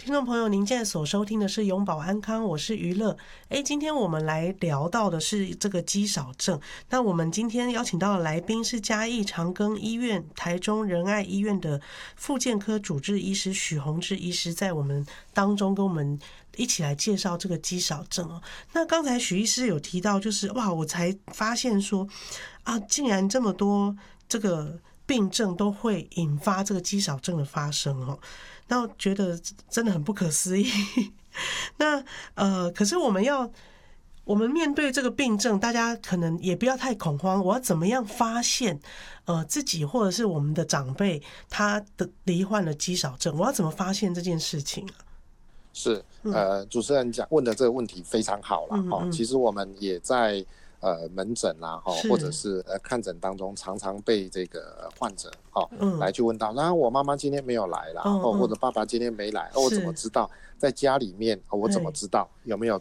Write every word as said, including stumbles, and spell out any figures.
听众朋友，您现在所收听的是永保安康，我是于乐。哎，今天我们来聊到的是这个肌少症。那我们今天邀请到的来宾是嘉义长庚医院、台中仁爱医院的复健科主治医师许宏志医师，在我们当中跟我们一起来介绍这个肌少症哦。那刚才许医师有提到，就是哇，我才发现说啊，竟然这么多这个病症都会引发这个肌少症的发生哦。那我觉得真的很不可思议。那呃，可是我们要，我们面对这个病症，大家可能也不要太恐慌。我要怎么样发现呃自己或者是我们的长辈他的罹患了肌少症？我要怎么发现这件事情啊？ 是，呃，主持人讲问的这个问题非常好啦。 嗯嗯其实我们也在呃门诊啦，或者是呃看诊当中，常常被这个患者嗯来去问到，那我妈妈今天没有来啦， 嗯嗯或者爸爸今天没来，我怎么知道？在家里面我怎么知道有没有